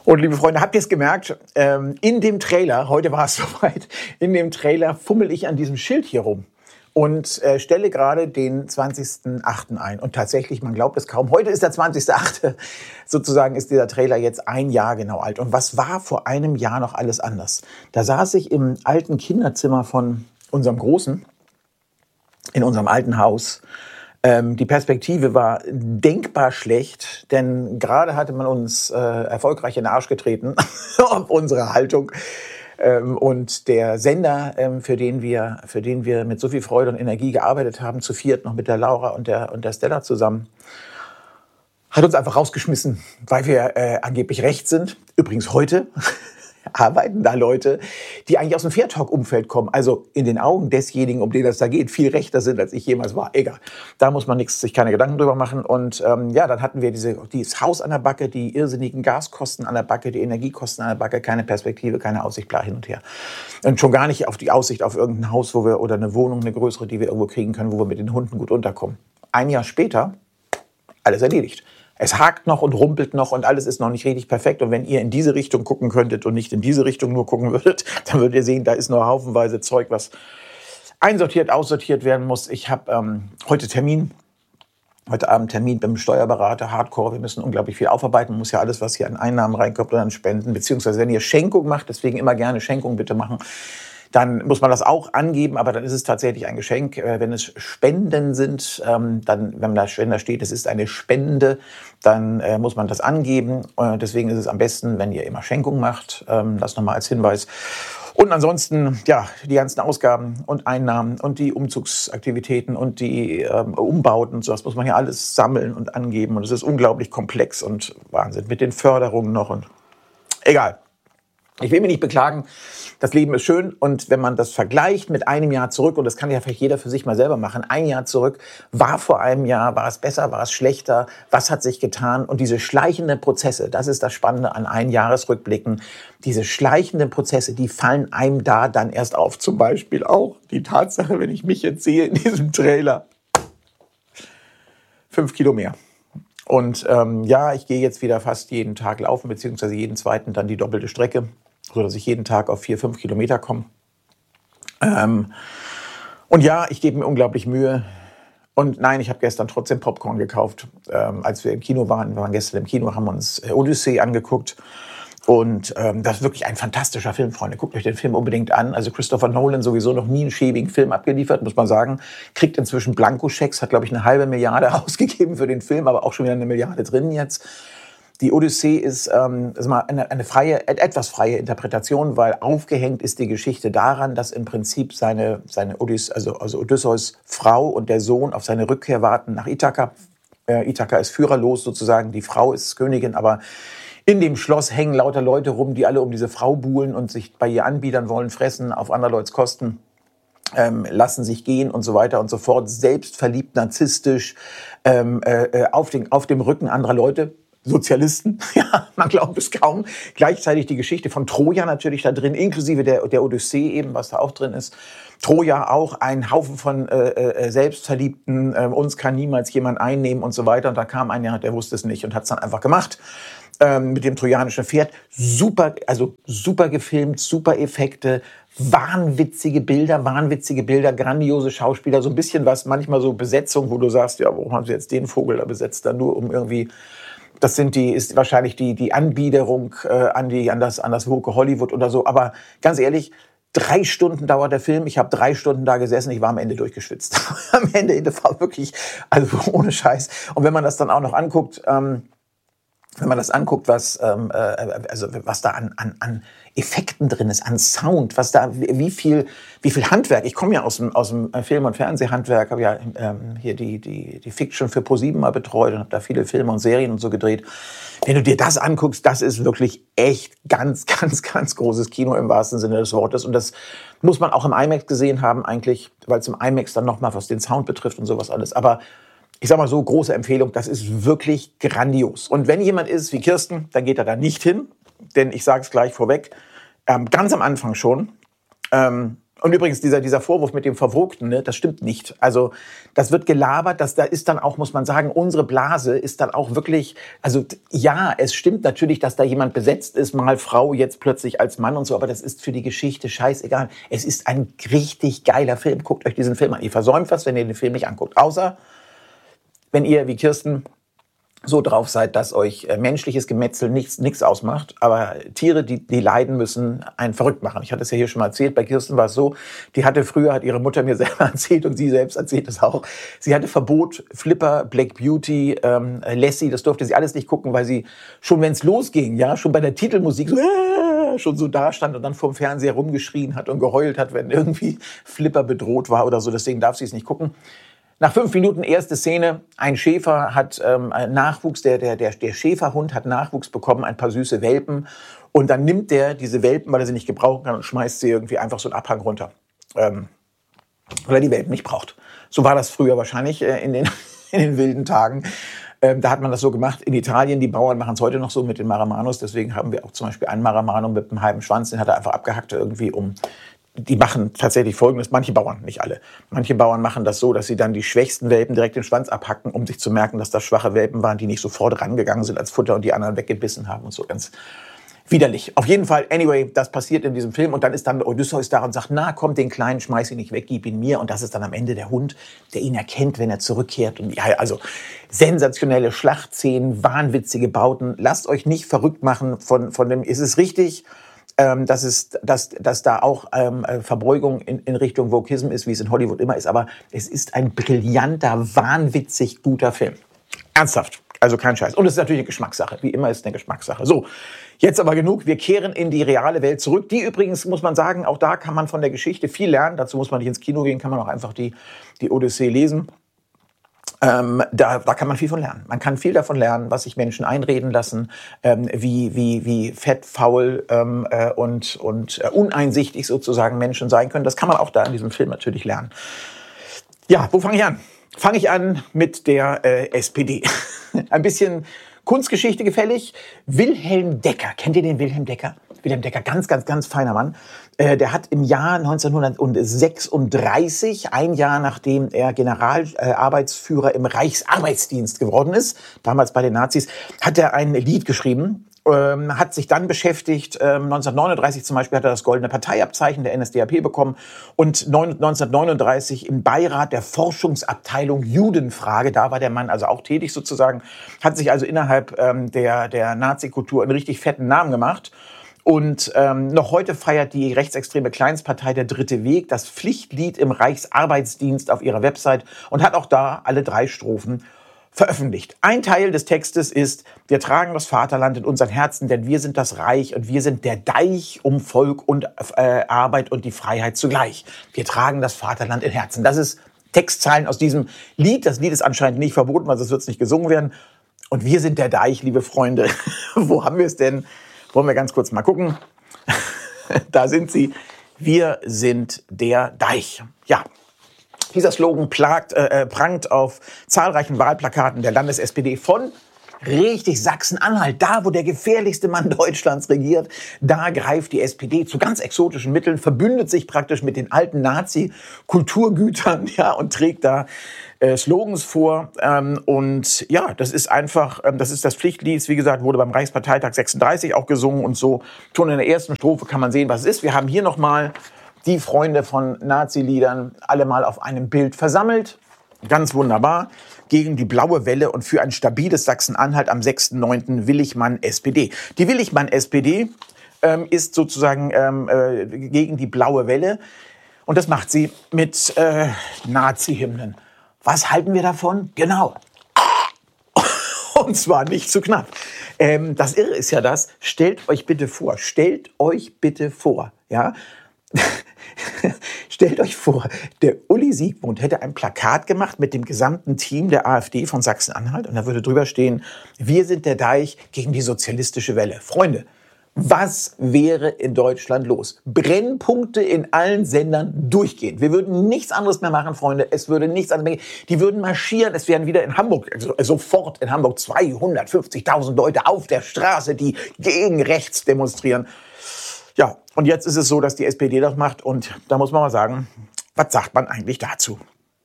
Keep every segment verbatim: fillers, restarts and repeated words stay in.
Und liebe Freunde, habt ihr es gemerkt? Ähm, in dem Trailer, heute war es soweit, in dem Trailer fummel ich an diesem Schild hier rum und äh, stelle gerade den zwanzigsten achten ein. Und tatsächlich, man glaubt es kaum, heute ist der zwanzigste achte Sozusagen ist dieser Trailer jetzt ein Jahr genau alt. Und was war vor einem Jahr noch alles anders? Da saß ich im alten Kinderzimmer von unserem Großen, in unserem alten Haus. Ähm, die Perspektive war denkbar schlecht, denn gerade hatte man uns äh, erfolgreich in den Arsch getreten auf unsere Haltung. Ähm, und der Sender, ähm, für den wir, für den wir mit so viel Freude und Energie gearbeitet haben, zu viert noch mit der Laura und der, und der Stella zusammen, hat uns einfach rausgeschmissen, weil wir äh, angeblich rechts sind. Übrigens heute arbeiten da Leute, die eigentlich aus dem Fair Talk-Umfeld kommen, also in den Augen desjenigen, um den es da geht, viel rechter sind, als ich jemals war. Egal, da muss man nichts, sich keine Gedanken drüber machen. Und ähm, ja, dann hatten wir diese, dieses Haus an der Backe, die irrsinnigen Gaskosten an der Backe, die Energiekosten an der Backe, keine Perspektive, keine Aussicht, bla hin und her. Und schon gar nicht auf die Aussicht auf irgendein Haus, wo wir oder eine Wohnung, eine größere, die wir irgendwo kriegen können, wo wir mit den Hunden gut unterkommen. Ein Jahr später, alles erledigt. Es hakt noch und rumpelt noch und alles ist noch nicht richtig perfekt. Und wenn ihr in diese Richtung gucken könntet und nicht in diese Richtung nur gucken würdet, dann würdet ihr sehen, da ist noch haufenweise Zeug, was einsortiert, aussortiert werden muss. Ich habe ähm, heute Termin, heute Abend Termin beim Steuerberater, Hardcore. Wir müssen unglaublich viel aufarbeiten. Man muss ja alles, was hier an Einnahmen reinkommt, oder an Spenden, beziehungsweise wenn ihr Schenkung macht, deswegen immer gerne Schenkung bitte machen, dann muss man das auch angeben, aber dann ist es tatsächlich ein Geschenk. Wenn es Spenden sind, dann, wenn da steht, es ist eine Spende, dann muss man das angeben. Deswegen ist es am besten, wenn ihr immer Schenkung macht. Das nochmal als Hinweis. Und ansonsten, ja, die ganzen Ausgaben und Einnahmen und die Umzugsaktivitäten und die ähm, Umbauten und so, das muss man ja alles sammeln und angeben. Und es ist unglaublich komplex und Wahnsinn mit den Förderungen noch und egal. Ich will mich nicht beklagen, das Leben ist schön und wenn man das vergleicht mit einem Jahr zurück, und das kann ja vielleicht jeder für sich mal selber machen, ein Jahr zurück, war vor einem Jahr, war es besser, war es schlechter, was hat sich getan? Und diese schleichenden Prozesse, das ist das Spannende an Einjahresrückblicken, diese schleichenden Prozesse, die fallen einem da dann erst auf. Zum Beispiel auch die Tatsache, wenn ich mich jetzt sehe in diesem Trailer, fünf Kilo mehr. Und ähm, ja, ich gehe jetzt wieder fast jeden Tag laufen, beziehungsweise jeden zweiten dann die doppelte Strecke, sodass ich jeden Tag auf vier, fünf Kilometer komme. Ähm, und ja, ich gebe mir unglaublich Mühe. Und nein, ich habe gestern trotzdem Popcorn gekauft. Ähm, als wir im Kino waren, wir waren gestern im Kino, haben uns Odyssey angeguckt. Und ähm, das ist wirklich ein fantastischer Film, Freunde. Guckt euch den Film unbedingt an. Also Christopher Nolan sowieso noch nie einen schäbigen Film abgeliefert, muss man sagen. Kriegt inzwischen Blankoschecks, hat, glaube ich, eine halbe Milliarde ausgegeben für den Film, aber auch schon wieder eine Milliarde drin jetzt. Die Odyssee ist, ähm, ist mal eine, eine freie, etwas freie Interpretation, weil aufgehängt ist die Geschichte daran, dass im Prinzip seine, seine Odys, also, also Odysseus Frau und der Sohn auf seine Rückkehr warten nach Ithaka. Äh, Ithaka ist führerlos sozusagen, die Frau ist Königin, aber in dem Schloss hängen lauter Leute rum, die alle um diese Frau buhlen und sich bei ihr anbiedern wollen, fressen auf anderer Leute's Kosten, ähm, lassen sich gehen und so weiter und so fort. Selbstverliebt, narzisstisch, ähm, äh, auf, den, auf dem Rücken anderer Leute. Sozialisten, ja, man glaubt es kaum. Gleichzeitig die Geschichte von Troja natürlich da drin, inklusive der, der Odyssee eben, was da auch drin ist. Troja auch ein Haufen von äh, äh, Selbstverliebten, äh, uns kann niemals jemand einnehmen und so weiter. Und da kam einer, der wusste es nicht und hat es dann einfach gemacht. Ähm, mit dem trojanischen Pferd. Super, also super gefilmt, super Effekte, wahnwitzige Bilder, wahnwitzige Bilder, grandiose Schauspieler, so ein bisschen was, manchmal so Besetzung, wo du sagst, ja, warum haben sie jetzt den Vogel da besetzt? Dann nur um irgendwie, das sind die, ist wahrscheinlich die, die Anbiederung äh, an die, an das, an das Woke Hollywood oder so. Aber ganz ehrlich, drei Stunden dauert der Film. Ich habe drei Stunden da gesessen. Ich war am Ende durchgeschwitzt. Am Ende war wirklich, also ohne Scheiß. Und wenn man das dann auch noch anguckt, ähm, wenn man das anguckt, was, ähm, äh, also was da an, an, an Effekten drin ist, an Sound, was da, wie viel, wie viel Handwerk. Ich komme ja aus dem, aus dem Film- und Fernsehhandwerk, habe ja ähm, hier die, die, die Fiction für ProSieben mal betreut und habe da viele Filme und Serien und so gedreht. Wenn du dir das anguckst, das ist wirklich echt ganz, ganz, ganz großes Kino im wahrsten Sinne des Wortes. Und das muss man auch im IMAX gesehen haben eigentlich, weil es im IMAX dann nochmal, was den Sound betrifft und sowas alles. Aber ich sag mal so, große Empfehlung, das ist wirklich grandios. Und wenn jemand ist wie Kirsten, dann geht er da nicht hin, denn ich sage es gleich vorweg, ähm, ganz am Anfang schon, ähm, Und übrigens, dieser, dieser Vorwurf mit dem Verwogten, ne, das stimmt nicht. Also das wird gelabert, das, da ist dann auch, muss man sagen, unsere Blase ist dann auch wirklich, also ja, es stimmt natürlich, dass da jemand besetzt ist, mal Frau, jetzt plötzlich als Mann und so, aber das ist für die Geschichte scheißegal. Es ist ein richtig geiler Film. Guckt euch diesen Film an. Ihr versäumt was, wenn ihr den Film nicht anguckt. Außer, wenn ihr, wie Kirsten, so drauf seid, dass euch äh, menschliches Gemetzel nichts nichts ausmacht, aber Tiere, die die leiden müssen, einen verrückt machen. Ich hatte es ja hier schon mal erzählt, bei Kirsten war es so, die hatte früher, hat ihre Mutter mir selber erzählt und sie selbst erzählt es auch, sie hatte Verbot, Flipper, Black Beauty, ähm, Lassie, das durfte sie alles nicht gucken, weil sie schon, wenn es losging, ja, schon bei der Titelmusik so, äh, schon so da stand und dann vorm Fernseher rumgeschrien hat und geheult hat, wenn irgendwie Flipper bedroht war oder so, deswegen darf sie es nicht gucken. Nach fünf Minuten erste Szene, ein Schäfer hat ähm, Nachwuchs, der, der, der, der Schäferhund hat Nachwuchs bekommen, ein paar süße Welpen. Und dann nimmt der diese Welpen, weil er sie nicht gebrauchen kann, und schmeißt sie irgendwie einfach so einen Abhang runter. Ähm, weil er die Welpen nicht braucht. So war das früher wahrscheinlich äh, in, den, in den wilden Tagen. Ähm, da hat man das so gemacht. In Italien, die Bauern machen es heute noch so mit den Maramanos. Deswegen haben wir auch zum Beispiel einen Maramano mit einem halben Schwanz. Den hat er einfach abgehackt irgendwie um... Die machen tatsächlich Folgendes, manche Bauern, nicht alle, manche Bauern machen das so, dass sie dann die schwächsten Welpen direkt den Schwanz abhacken, um sich zu merken, dass das schwache Welpen waren, die nicht sofort rangegangen sind als Futter und die anderen weggebissen haben und so, ganz widerlich. Auf jeden Fall, anyway, das passiert in diesem Film und dann ist dann Odysseus da und sagt, na komm, den Kleinen schmeiß ihn nicht weg, gib ihn mir, und das ist dann am Ende der Hund, der ihn erkennt, wenn er zurückkehrt, und ja, also sensationelle Schlachtszenen, wahnwitzige Bauten, lasst euch nicht verrückt machen von, von dem, ist es richtig, Ähm, dass, es, dass, dass da auch ähm, Verbeugung in, in Richtung Wokism ist, wie es in Hollywood immer ist. Aber es ist ein brillanter, wahnwitzig guter Film. Ernsthaft. Also kein Scheiß. Und es ist natürlich eine Geschmackssache. Wie immer ist es eine Geschmackssache. So, jetzt aber genug. Wir kehren in die reale Welt zurück. Die übrigens, muss man sagen, auch da kann man von der Geschichte viel lernen. Dazu muss man nicht ins Kino gehen, kann man auch einfach die, die Odyssee lesen. Ähm, da, da kann man viel von lernen. Man kann viel davon lernen, was sich Menschen einreden lassen, ähm, wie, wie, wie fett, faul ähm, äh, und, und äh, uneinsichtig sozusagen Menschen sein können. Das kann man auch da in diesem Film natürlich lernen. Ja, wo fange ich an? Fange ich an mit der äh, S P D. Ein bisschen Kunstgeschichte gefällig. Wilhelm Decker. Kennt ihr den Wilhelm Decker? Wilhelm Decker, ganz, ganz, ganz feiner Mann. Äh, der hat im Jahr neunzehnhundertsechsunddreißig, ein Jahr nachdem er Generalarbeitsführer äh, im Reichsarbeitsdienst geworden ist, damals bei den Nazis, hat er ein Lied geschrieben. Ähm, hat sich dann beschäftigt, ähm, neunzehnhundertneununddreißig zum Beispiel hat er das Goldene Parteiabzeichen der N S D A P bekommen und neunzehnhundertneununddreißig im Beirat der Forschungsabteilung Judenfrage, da war der Mann also auch tätig sozusagen, hat sich also innerhalb ähm, der, der Nazi-Kultur einen richtig fetten Namen gemacht. Und ähm, noch heute feiert die rechtsextreme Kleinstpartei Der Dritte Weg das Pflichtlied im Reichsarbeitsdienst auf ihrer Website und hat auch da alle drei Strophen veröffentlicht. Ein Teil des Textes ist: Wir tragen das Vaterland in unseren Herzen, denn wir sind das Reich und wir sind der Deich um Volk und äh, Arbeit und die Freiheit zugleich. Wir tragen das Vaterland in Herzen. Das ist Textzeilen aus diesem Lied. Das Lied ist anscheinend nicht verboten, also es wird nicht gesungen werden. Und wir sind der Deich, liebe Freunde. Wo haben wir es denn? Wollen wir ganz kurz mal gucken. Da sind sie. Wir sind der Deich. Ja. Dieser Slogan plagt, äh, prangt auf zahlreichen Wahlplakaten der Landes-S P D von richtig Sachsen-Anhalt. Da, wo der gefährlichste Mann Deutschlands regiert, da greift die S P D zu ganz exotischen Mitteln, verbündet sich praktisch mit den alten Nazi-Kulturgütern, ja, und trägt da äh, Slogans vor. Ähm, und ja, das ist einfach, ähm, das ist das Pflichtlied. Wie gesagt, wurde beim Reichsparteitag sechsunddreißig auch gesungen und so. Schon in der ersten Strophe kann man sehen, was es ist. Wir haben hier nochmal die Freunde von Nazi-Liedern alle mal auf einem Bild versammelt. Ganz wunderbar. Gegen die blaue Welle und für ein stabiles Sachsen-Anhalt am sechsten neunten Willigmann S P D. Die Willigmann S P D ähm, ist sozusagen ähm, äh, gegen die blaue Welle. Und das macht sie mit äh, Nazi-Hymnen. Was halten wir davon? Genau. Und zwar nicht zu knapp. Ähm, das Irre ist ja das, stellt euch bitte vor, stellt euch bitte vor, ja, stellt euch vor, der Uli Siegmund hätte ein Plakat gemacht mit dem gesamten Team der AfD von Sachsen-Anhalt und da würde drüber stehen: Wir sind der Deich gegen die sozialistische Welle. Freunde, was wäre in Deutschland los? Brennpunkte in allen Sendern durchgehend. Wir würden nichts anderes mehr machen, Freunde. Es würde nichts anderes mehr. Die würden marschieren. Es wären wieder in Hamburg, also sofort in Hamburg zweihundertfünfzigtausend Leute auf der Straße, die gegen rechts demonstrieren. Ja, Und jetzt ist es so, dass die S P D das macht. Und da muss man mal sagen, was sagt man eigentlich dazu?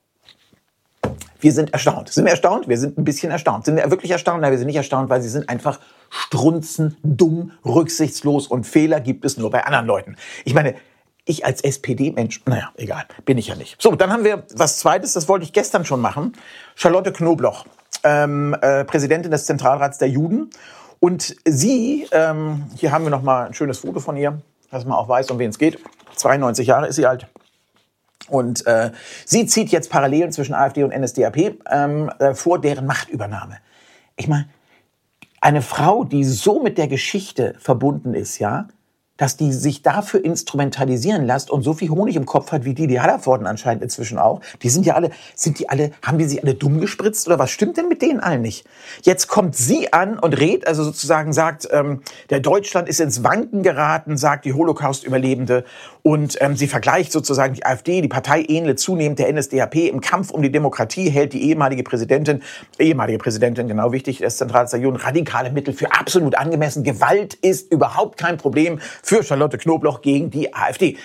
Wir sind erstaunt. Sind wir erstaunt? Wir sind ein bisschen erstaunt. Sind wir wirklich erstaunt? Nein, wir sind nicht erstaunt, weil sie sind einfach strunzen, dumm, rücksichtslos und Fehler gibt es nur bei anderen Leuten. Ich meine, ich als S P D-Mensch, naja, egal, bin ich ja nicht. So, dann haben wir was Zweites, das wollte ich gestern schon machen. Charlotte Knobloch, ähm, äh, Präsidentin des Zentralrats der Juden. Und sie, ähm, hier haben wir noch mal ein schönes Foto von ihr, dass man auch weiß, um wen es geht. zweiundneunzig Jahre ist sie alt. Und äh, sie zieht jetzt Parallelen zwischen AfD und N S D A P ähm, äh, vor deren Machtübernahme. Ich meine, eine Frau, die so mit der Geschichte verbunden ist, ja, dass die sich dafür instrumentalisieren lässt und so viel Honig im Kopf hat, wie die, die Hallervorden anscheinend inzwischen auch. Die sind ja alle, sind die alle, haben die sich alle dumm gespritzt oder was stimmt denn mit denen allen nicht? Jetzt kommt sie an und redet, also sozusagen sagt, ähm, der Deutschland ist ins Wanken geraten, sagt die Holocaust-Überlebende und ähm, sie vergleicht sozusagen die AfD, die Partei ähnle zunehmend der N S D A P. Im Kampf um die Demokratie hält die ehemalige Präsidentin, ehemalige Präsidentin, genau wichtig, des Zentralrats der Juden, radikale Mittel für absolut angemessen. Gewalt ist überhaupt kein Problem für Charlotte Knobloch gegen die AfD.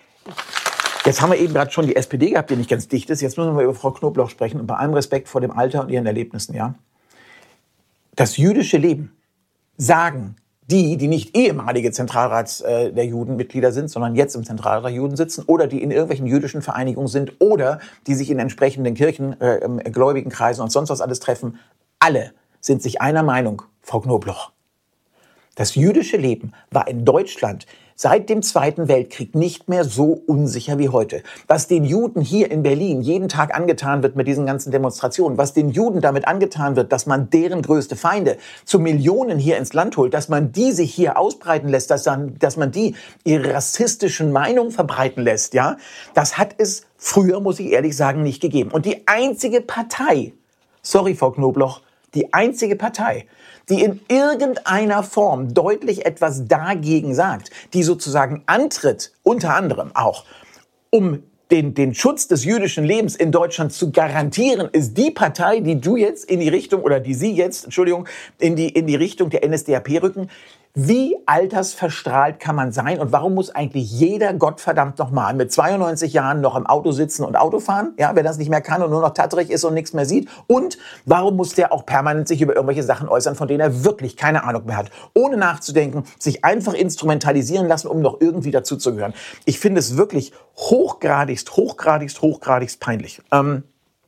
Jetzt haben wir eben gerade schon die S P D gehabt, die nicht ganz dicht ist. Jetzt müssen wir über Frau Knobloch sprechen und bei allem Respekt vor dem Alter und ihren Erlebnissen, ja. Das jüdische Leben, sagen die, die nicht ehemalige Zentralrats äh, der Judenmitglieder sind, sondern jetzt im Zentralrat der Juden sitzen oder die in irgendwelchen jüdischen Vereinigungen sind oder die sich in entsprechenden Kirchen, äh, äh, gläubigen Kreisen und sonst was alles treffen, alle sind sich einer Meinung, Frau Knobloch. Das jüdische Leben war in Deutschland seit dem Zweiten Weltkrieg nicht mehr so unsicher wie heute. Was den Juden hier in Berlin jeden Tag angetan wird mit diesen ganzen Demonstrationen, was den Juden damit angetan wird, dass man deren größte Feinde zu Millionen hier ins Land holt, dass man die sich hier ausbreiten lässt, dass, dann, dass man die ihre rassistischen Meinungen verbreiten lässt, ja, das hat es früher, muss ich ehrlich sagen, nicht gegeben. Und die einzige Partei, sorry Frau Knobloch, die einzige Partei, die in irgendeiner Form deutlich etwas dagegen sagt, die sozusagen antritt, unter anderem auch, um den, den Schutz des jüdischen Lebens in Deutschland zu garantieren, ist die Partei, die du jetzt in die Richtung, oder die Sie jetzt, Entschuldigung, in die, in die Richtung der N S D A P rücken. Wie altersverstrahlt kann man sein und warum muss eigentlich jeder Gottverdammt nochmal mit zweiundneunzig Jahren noch im Auto sitzen und Auto fahren? Ja, wer das nicht mehr kann und nur noch tatterig ist und nichts mehr sieht. Und warum muss der auch permanent sich über irgendwelche Sachen äußern, von denen er wirklich keine Ahnung mehr hat? Ohne nachzudenken, sich einfach instrumentalisieren lassen, um noch irgendwie dazuzugehören. Ich finde es wirklich hochgradigst, hochgradigst, hochgradigst peinlich. Ähm,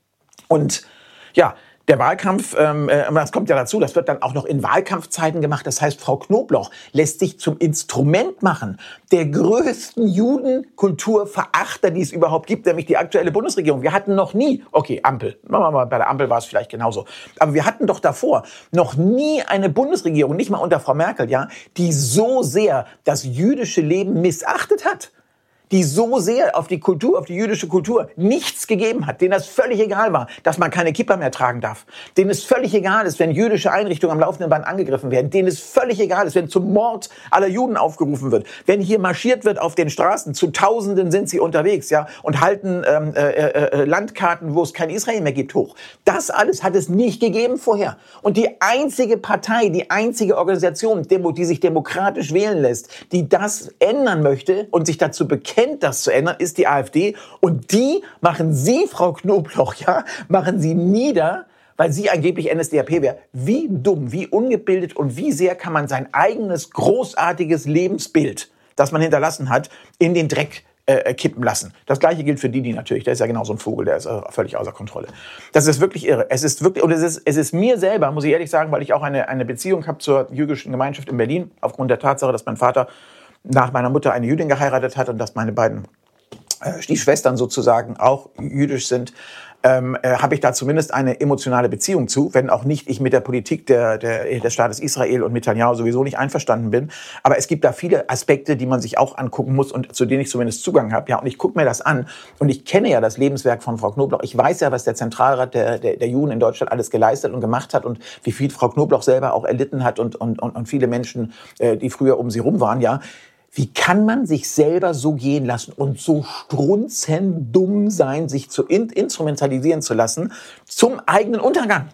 und ja, der Wahlkampf, ähm, das kommt ja dazu, das wird dann auch noch in Wahlkampfzeiten gemacht. Das heißt, Frau Knobloch lässt sich zum Instrument machen der größten Judenkulturverachter, die es überhaupt gibt, nämlich die aktuelle Bundesregierung. Wir hatten noch nie, okay, Ampel, machen wir mal, bei der Ampel war es vielleicht genauso, aber wir hatten doch davor noch nie eine Bundesregierung, nicht mal unter Frau Merkel, ja, die so sehr das jüdische Leben missachtet hat, die so sehr auf die Kultur, auf die jüdische Kultur nichts gegeben hat, denen das völlig egal war, dass man keine Kippa mehr tragen darf, denen es völlig egal ist, wenn jüdische Einrichtungen am laufenden Band angegriffen werden, denen es völlig egal ist, wenn zum Mord aller Juden aufgerufen wird, wenn hier marschiert wird auf den Straßen, zu Tausenden sind sie unterwegs, ja, und halten ähm, äh, äh, Landkarten, wo es kein Israel mehr gibt, hoch. Das alles hat es nicht gegeben vorher. Und die einzige Partei, die einzige Organisation, die sich demokratisch wählen lässt, die das ändern möchte und sich dazu bekennt, das zu ändern, ist die AfD. Und die machen Sie, Frau Knobloch, ja, machen Sie nieder, weil sie angeblich N S D A P wäre. Wie dumm, wie ungebildet und wie sehr kann man sein eigenes großartiges Lebensbild, das man hinterlassen hat, in den Dreck äh, kippen lassen. Das Gleiche gilt für Didi natürlich. Der ist ja genau so ein Vogel, der ist äh, völlig außer Kontrolle. Das ist wirklich irre. Es ist wirklich, und es ist, es ist mir selber, muss ich ehrlich sagen, weil ich auch eine, eine Beziehung habe zur jüdischen Gemeinschaft in Berlin, aufgrund der Tatsache, dass mein Vater nach meiner Mutter eine Jüdin geheiratet hat und dass meine beiden äh, Stiefschwestern sozusagen auch jüdisch sind, ähm, äh, habe ich da zumindest eine emotionale Beziehung zu, wenn auch nicht ich mit der Politik der, der, des Staates Israel und Netanyahu sowieso nicht einverstanden bin. Aber es gibt da viele Aspekte, die man sich auch angucken muss und zu denen ich zumindest Zugang habe. Ja, und ich gucke mir das an und ich kenne ja das Lebenswerk von Frau Knobloch. Ich weiß ja, was der Zentralrat der, der, der Juden in Deutschland alles geleistet und gemacht hat und wie viel Frau Knobloch selber auch erlitten hat und, und, und, und viele Menschen, äh, die früher um sie rum waren, ja. Wie kann man sich selber so gehen lassen und so strunzendumm sein, sich zu in- instrumentalisieren zu lassen zum eigenen Untergang?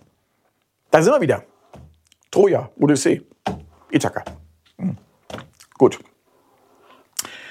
Da sind wir wieder. Troja, Odyssee, Ithaka. Hm. Gut.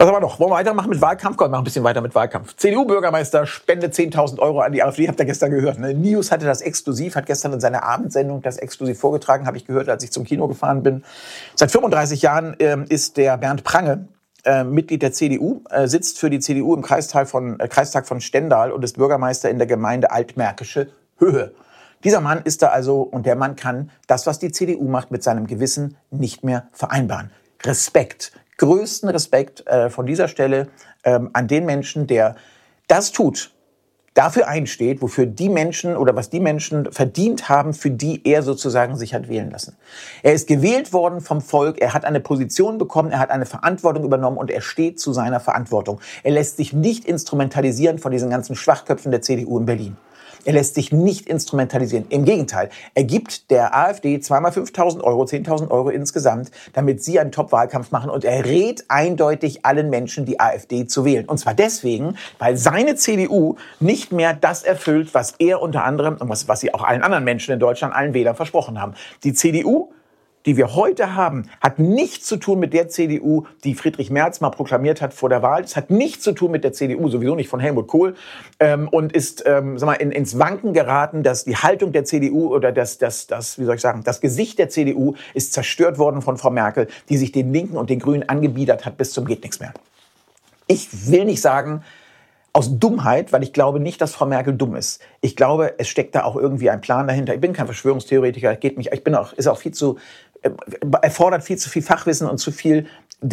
Was haben wir noch? Wollen wir weitermachen mit Wahlkampf? Komm, wir machen ein bisschen weiter mit Wahlkampf. C D U-Bürgermeister spendet zehntausend Euro an die AfD. Habt ihr gestern gehört. Ne? News hatte das exklusiv, hat gestern in seiner Abendsendung das exklusiv vorgetragen. Habe ich gehört, als ich zum Kino gefahren bin. Seit fünfunddreißig Jahren ähm, ist der Bernd Prange äh, Mitglied der C D U, äh, sitzt für die C D U im Kreistag von, äh, Kreistag von Stendal und ist Bürgermeister in der Gemeinde Altmärkische Höhe. Dieser Mann ist da also, und der Mann kann das, was die C D U macht, mit seinem Gewissen nicht mehr vereinbaren. Respekt. Größten Respekt äh, von dieser Stelle ähm, an den Menschen, der das tut, dafür einsteht, wofür die Menschen oder was die Menschen verdient haben, für die er sozusagen sich hat wählen lassen. Er ist gewählt worden vom Volk, er hat eine Position bekommen, er hat eine Verantwortung übernommen und er steht zu seiner Verantwortung. Er lässt sich nicht instrumentalisieren von diesen ganzen Schwachköpfen der C D U in Berlin. Er lässt sich nicht instrumentalisieren. Im Gegenteil, er gibt der AfD zweimal fünftausend Euro, zehntausend Euro insgesamt, damit sie einen Top-Wahlkampf machen. Und er rät eindeutig allen Menschen, die AfD zu wählen. Und zwar deswegen, weil seine C D U nicht mehr das erfüllt, was er unter anderem, und was, was sie auch allen anderen Menschen in Deutschland, allen Wählern versprochen haben. Die C D U, die wir heute haben, hat nichts zu tun mit der C D U, die Friedrich Merz mal proklamiert hat vor der Wahl. Es hat nichts zu tun mit der C D U, sowieso nicht von Helmut Kohl, ähm, und ist ähm, sag mal, in, ins Wanken geraten, dass die Haltung der C D U oder das, das, das, wie soll ich sagen, das Gesicht der C D U ist zerstört worden von Frau Merkel, die sich den Linken und den Grünen angebiedert hat bis zum geht nichts mehr. Ich will nicht sagen, aus Dummheit, weil ich glaube nicht, dass Frau Merkel dumm ist. Ich glaube, es steckt da auch irgendwie ein Plan dahinter. Ich bin kein Verschwörungstheoretiker, geht mich, ich bin auch, ist auch viel zu, äh, erfordert viel zu viel Fachwissen und zu viel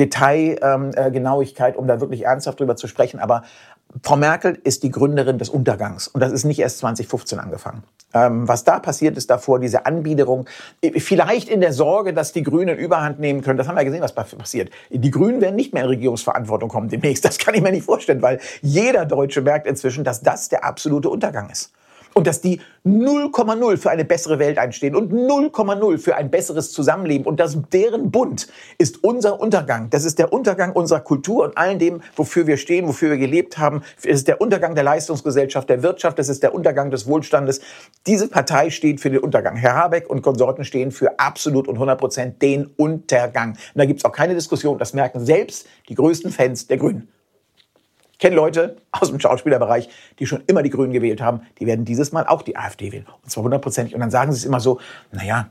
Detailgenauigkeit, ähm, um da wirklich ernsthaft drüber zu sprechen. Aber Frau Merkel ist die Gründerin des Untergangs. Und das ist nicht erst zwanzig fünfzehn angefangen. Ähm, was da passiert ist davor, diese Anbiederung, vielleicht in der Sorge, dass die Grünen Überhand nehmen können. Das haben wir gesehen, was passiert. Die Grünen werden nicht mehr in Regierungsverantwortung kommen demnächst. Das kann ich mir nicht vorstellen, weil jeder Deutsche merkt inzwischen, dass das der absolute Untergang ist. Und dass die null Komma null für eine bessere Welt einstehen und null Komma null für ein besseres Zusammenleben. Und dass deren Bund ist unser Untergang. Das ist der Untergang unserer Kultur und all dem, wofür wir stehen, wofür wir gelebt haben. Es ist der Untergang der Leistungsgesellschaft, der Wirtschaft. Das ist der Untergang des Wohlstandes. Diese Partei steht für den Untergang. Herr Habeck und Konsorten stehen für absolut und hundert Prozent den Untergang. Und da gibt's auch keine Diskussion. Das merken selbst die größten Fans der Grünen. Ich kenne Leute aus dem Schauspielerbereich, die schon immer die Grünen gewählt haben. Die werden dieses Mal auch die AfD wählen. Und zwar hundertprozentig. Und dann sagen sie es immer so, naja,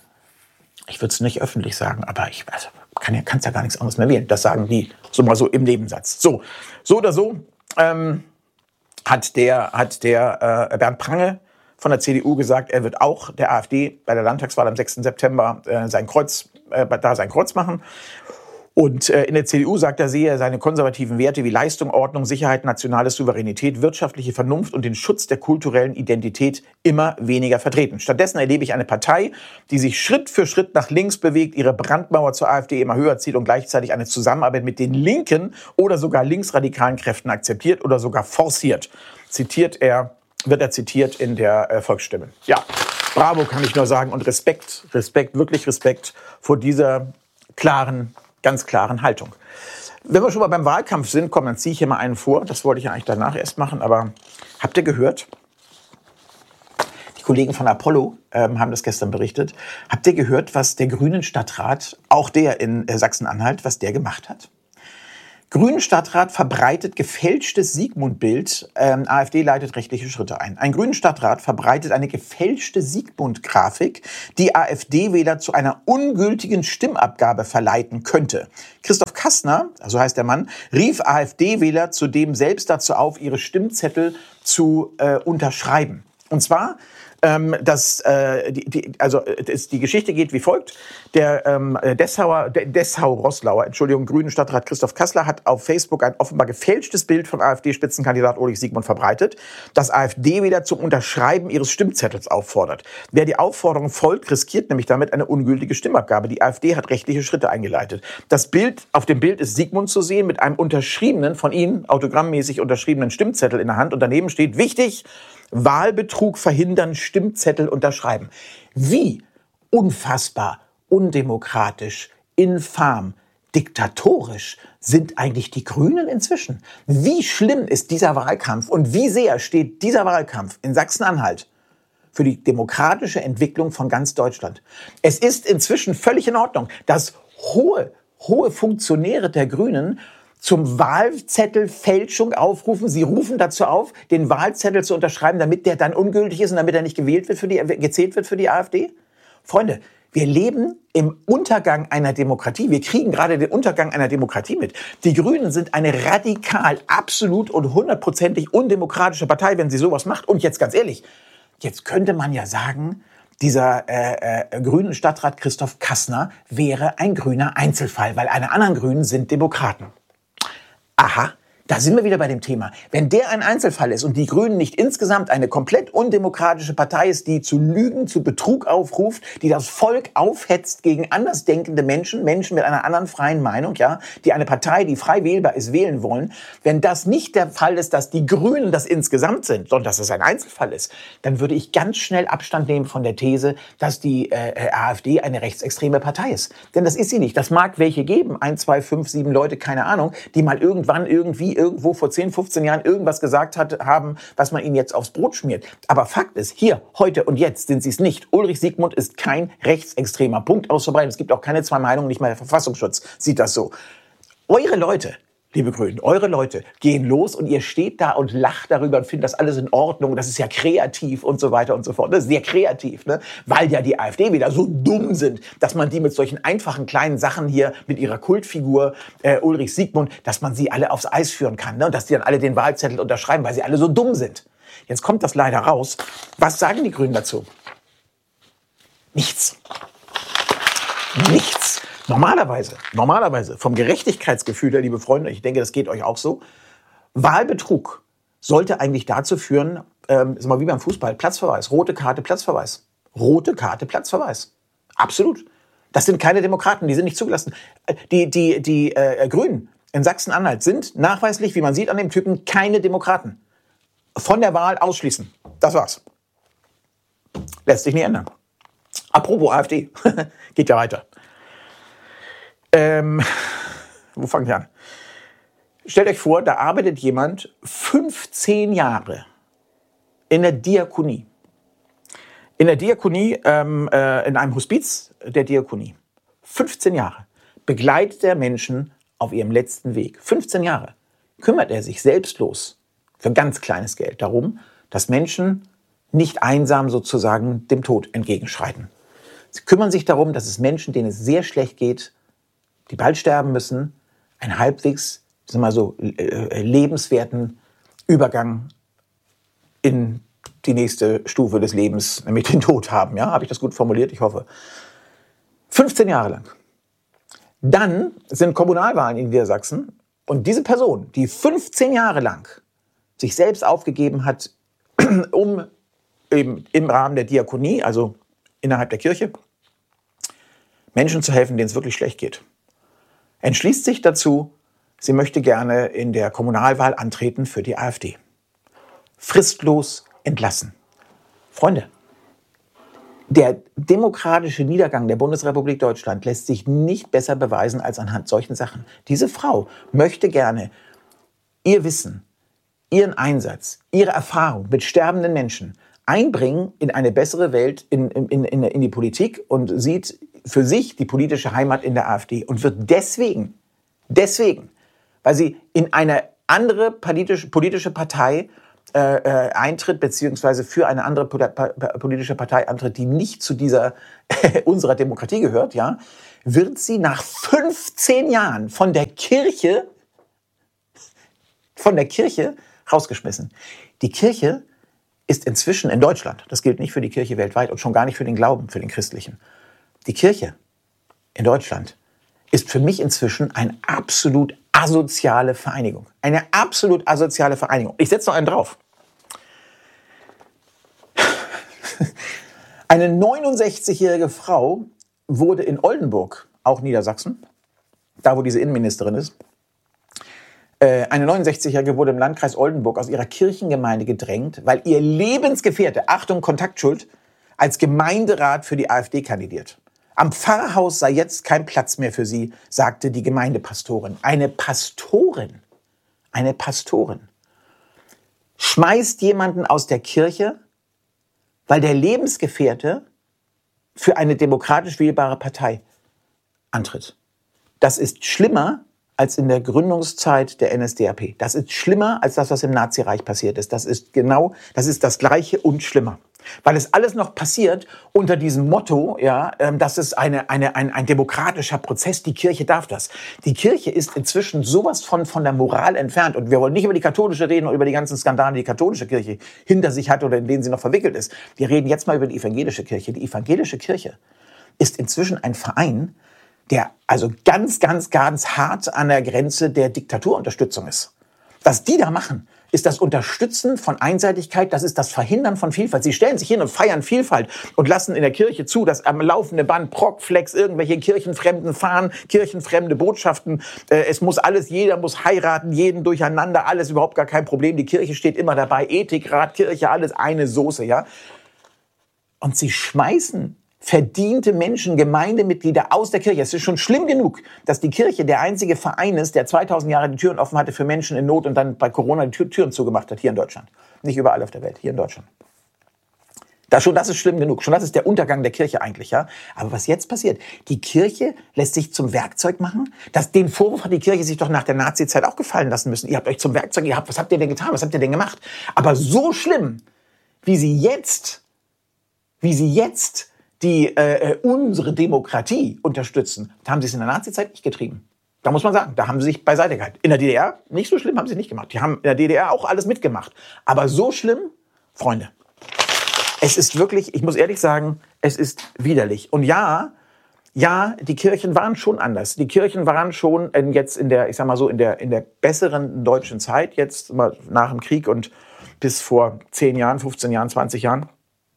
ich würde es nicht öffentlich sagen, aber ich also, kann ja, kann's ja gar nichts anderes mehr wählen. Das sagen die so mal so im Nebensatz. So, so oder so ähm, hat der, hat der äh, Bernd Prange von der C D U gesagt, er wird auch der AfD bei der Landtagswahl am sechsten September äh, sein Kreuz, äh, da sein Kreuz machen. Und äh, in der C D U sagt er, sehe er seine konservativen Werte wie Leistung, Ordnung, Sicherheit, nationale Souveränität, wirtschaftliche Vernunft und den Schutz der kulturellen Identität immer weniger vertreten. Stattdessen erlebe ich eine Partei, die sich Schritt für Schritt nach links bewegt, ihre Brandmauer zur AfD immer höher zieht und gleichzeitig eine Zusammenarbeit mit den linken oder sogar linksradikalen Kräften akzeptiert oder sogar forciert. Zitiert er, wird er zitiert in der äh, Volksstimme. Ja, bravo kann ich nur sagen und Respekt, Respekt, wirklich Respekt vor dieser klaren ganz klaren Haltung. Wenn wir schon mal beim Wahlkampf sind, komm, dann ziehe ich hier mal einen vor. Das wollte ich ja eigentlich danach erst machen, aber habt ihr gehört? Die Kollegen von Apollo ähm, haben das gestern berichtet. Habt ihr gehört, was der Grünen Stadtrat, auch der in äh, Sachsen-Anhalt, was der gemacht hat? Grünen Stadtrat verbreitet gefälschtes Sigmund-Bild. Ähm, AfD leitet rechtliche Schritte ein. Ein Grünen Stadtrat verbreitet eine gefälschte Sigmund-Grafik, die AfD-Wähler zu einer ungültigen Stimmabgabe verleiten könnte. Christoph Kastner, so heißt der Mann, rief AfD-Wähler zudem selbst dazu auf, ihre Stimmzettel zu äh, unterschreiben. Und zwar Ähm, das, äh, die, die, also das, die Geschichte geht wie folgt. Der ähm, Dessauer, Dessau-Roßlauer, Entschuldigung, Grünen Stadtrat Christoph Kassler hat auf Facebook ein offenbar gefälschtes Bild von AfD-Spitzenkandidat Ulrich Sigmund verbreitet, das AfD-Wähler zum Unterschreiben ihres Stimmzettels auffordert. Wer die Aufforderung folgt, riskiert nämlich damit eine ungültige Stimmabgabe. Die AfD hat rechtliche Schritte eingeleitet. Das Bild, auf dem Bild ist Sigmund zu sehen mit einem unterschriebenen, von Ihnen autogrammmäßig unterschriebenen Stimmzettel in der Hand und daneben steht, wichtig, Wahlbetrug verhindern, Stimmzettel unterschreiben. Wie unfassbar, undemokratisch, infam, diktatorisch sind eigentlich die Grünen inzwischen? Wie schlimm ist dieser Wahlkampf und wie sehr steht dieser Wahlkampf in Sachsen-Anhalt für die demokratische Entwicklung von ganz Deutschland? Es ist inzwischen völlig in Ordnung, dass hohe, hohe Funktionäre der Grünen zum Wahlzettelfälschung aufrufen. Sie rufen dazu auf, den Wahlzettel zu unterschreiben, damit der dann ungültig ist und damit er nicht gewählt wird für die, gezählt wird für die AfD. Freunde, wir leben im Untergang einer Demokratie. Wir kriegen gerade den Untergang einer Demokratie mit. Die Grünen sind eine radikal, absolut und hundertprozentig undemokratische Partei, wenn sie sowas macht. Und jetzt ganz ehrlich, jetzt könnte man ja sagen, dieser äh, äh, grünen Stadtrat Christoph Kassner wäre ein grüner Einzelfall, weil alle anderen Grünen sind Demokraten. Aha, da sind wir wieder bei dem Thema. Wenn der ein Einzelfall ist und die Grünen nicht insgesamt eine komplett undemokratische Partei ist, die zu Lügen, zu Betrug aufruft, die das Volk aufhetzt gegen andersdenkende Menschen, Menschen mit einer anderen freien Meinung, ja, die eine Partei, die frei wählbar ist, wählen wollen, wenn das nicht der Fall ist, dass die Grünen das insgesamt sind, sondern dass es ein Einzelfall ist, dann würde ich ganz schnell Abstand nehmen von der These, dass die äh, AfD eine rechtsextreme Partei ist. Denn das ist sie nicht. Das mag welche geben, ein, zwei, fünf, sieben Leute, keine Ahnung, die mal irgendwann irgendwie irgendwo vor zehn, fünfzehn Jahren irgendwas gesagt hat, haben, was man ihnen jetzt aufs Brot schmiert. Aber Fakt ist, hier, heute und jetzt sind sie es nicht. Ulrich Siegmund ist kein rechtsextremer. Punkt, ausverbreitet. Es gibt auch keine zwei Meinungen, nicht mal der Verfassungsschutz sieht das so. Eure Leute, liebe Grünen, eure Leute gehen los und ihr steht da und lacht darüber und findet das alles in Ordnung. Das ist ja kreativ und so weiter und so fort. Das ist sehr kreativ, ne? Weil ja die AfD wieder so dumm sind, dass man die mit solchen einfachen kleinen Sachen hier, mit ihrer Kultfigur äh, Ulrich Siegmund, dass man sie alle aufs Eis führen kann, ne? Und dass die dann alle den Wahlzettel unterschreiben, weil sie alle so dumm sind. Jetzt kommt das leider raus. Was sagen die Grünen dazu? Nichts. Nichts. Normalerweise, normalerweise, vom Gerechtigkeitsgefühl her, liebe Freunde, ich denke, das geht euch auch so, Wahlbetrug sollte eigentlich dazu führen, ähm, ist mal wie beim Fußball, Platzverweis, rote Karte, Platzverweis. Rote Karte, Platzverweis. Absolut. Das sind keine Demokraten, die sind nicht zugelassen. Die, die, die äh, Grünen in Sachsen-Anhalt sind nachweislich, wie man sieht an dem Typen, keine Demokraten. Von der Wahl ausschließen. Das war's. Lässt sich nicht ändern. Apropos AfD, geht ja weiter. Ähm, wo fangen wir an? Stellt euch vor, da arbeitet jemand fünfzehn Jahre in der Diakonie. In der Diakonie, ähm, äh, in einem Hospiz der Diakonie. fünfzehn Jahre begleitet er Menschen auf ihrem letzten Weg. fünfzehn Jahre kümmert er sich selbstlos für ganz kleines Geld darum, dass Menschen nicht einsam sozusagen dem Tod entgegenschreiten. Sie kümmern sich darum, dass es Menschen, denen es sehr schlecht geht, die bald sterben müssen, einen halbwegs, sagen wir mal so, lebenswerten Übergang in die nächste Stufe des Lebens, nämlich den Tod haben. Ja, habe ich das gut formuliert? Ich hoffe. fünfzehn Jahre lang. Dann sind Kommunalwahlen in Niedersachsen und diese Person, die fünfzehn Jahre lang sich selbst aufgegeben hat, um eben im Rahmen der Diakonie, also innerhalb der Kirche, Menschen zu helfen, denen es wirklich schlecht geht, entschließt sich dazu, sie möchte gerne in der Kommunalwahl antreten für die AfD. Fristlos entlassen. Freunde, der demokratische Niedergang der Bundesrepublik Deutschland lässt sich nicht besser beweisen als anhand solchen Sachen. Diese Frau möchte gerne ihr Wissen, ihren Einsatz, ihre Erfahrung mit sterbenden Menschen einbringen in eine bessere Welt, in, in, in, in die Politik und sieht für sich die politische Heimat in der AfD und wird deswegen, deswegen, weil sie in eine andere politische, politische Partei äh, äh, eintritt, beziehungsweise für eine andere politische Partei antritt, die nicht zu dieser unserer Demokratie gehört, ja, wird sie nach fünfzehn Jahren von der Kirche, von der Kirche rausgeschmissen. Die Kirche ist inzwischen in Deutschland, das gilt nicht für die Kirche weltweit und schon gar nicht für den Glauben, für den christlichen. Die Kirche in Deutschland ist für mich inzwischen eine absolut asoziale Vereinigung. Eine absolut asoziale Vereinigung. Ich setze noch einen drauf. Eine neunundsechzigjährige Frau wurde in Oldenburg, auch Niedersachsen, da wo diese Innenministerin ist, eine neunundsechzigjährige wurde im Landkreis Oldenburg aus ihrer Kirchengemeinde gedrängt, weil ihr Lebensgefährte, Achtung, Kontaktschuld, als Gemeinderat für die AfD kandidiert. Am Pfarrhaus sei jetzt kein Platz mehr für sie, sagte die Gemeindepastorin. Eine Pastorin, eine Pastorin schmeißt jemanden aus der Kirche, weil der Lebensgefährte für eine demokratisch wählbare Partei antritt. Das ist schlimmer als in der Gründungszeit der N S D A P. Das ist schlimmer als das, was im Nazireich passiert ist. Das ist genau, das ist das Gleiche und schlimmer. Weil es alles noch passiert unter diesem Motto, ja, das ist eine, eine, ein, ein demokratischer Prozess, die Kirche darf das. Die Kirche ist inzwischen sowas von, von der Moral entfernt. Und wir wollen nicht über die katholische reden und über die ganzen Skandale, die die katholische Kirche hinter sich hat oder in denen sie noch verwickelt ist. Wir reden jetzt mal über die evangelische Kirche. Die evangelische Kirche ist inzwischen ein Verein, der also ganz, ganz, ganz hart an der Grenze der Diktaturunterstützung ist. Was die da machen, ist das Unterstützen von Einseitigkeit, das ist das Verhindern von Vielfalt. Sie stellen sich hin und feiern Vielfalt und lassen in der Kirche zu, dass am laufenden Band Prockflex irgendwelche kirchenfremden Fahnen, kirchenfremde Botschaften, äh, es muss alles, jeder muss heiraten, jeden durcheinander, alles überhaupt gar kein Problem. Die Kirche steht immer dabei, Ethikrat, Kirche, alles eine Soße, ja. Und sie schmeißen verdiente Menschen, Gemeindemitglieder aus der Kirche. Es ist schon schlimm genug, dass die Kirche der einzige Verein ist, der zweitausend Jahre die Türen offen hatte für Menschen in Not und dann bei Corona die Tür, Türen zugemacht hat, hier in Deutschland. Nicht überall auf der Welt, hier in Deutschland. Das, schon, das ist schlimm genug. Schon das ist der Untergang der Kirche eigentlich, ja. Aber was jetzt passiert, die Kirche lässt sich zum Werkzeug machen. Das, den Vorwurf hat die Kirche sich doch nach der Nazi-Zeit auch gefallen lassen müssen. Ihr habt euch zum Werkzeug, ihr habt, was habt ihr denn getan, was habt ihr denn gemacht? Aber so schlimm, wie sie jetzt, wie sie jetzt die äh, unsere Demokratie unterstützen, da haben sie es in der Nazizeit nicht getrieben. Da muss man sagen, da haben sie sich beiseite gehalten. In der D D R, nicht so schlimm, haben sie nicht gemacht. Die haben in der D D R auch alles mitgemacht. Aber so schlimm, Freunde, es ist wirklich, ich muss ehrlich sagen, es ist widerlich. Und ja, ja, die Kirchen waren schon anders. Die Kirchen waren schon in, jetzt in der, ich sag mal so, in der, in der besseren deutschen Zeit, jetzt mal nach dem Krieg und bis vor zehn Jahren, fünfzehn Jahren, zwanzig Jahren,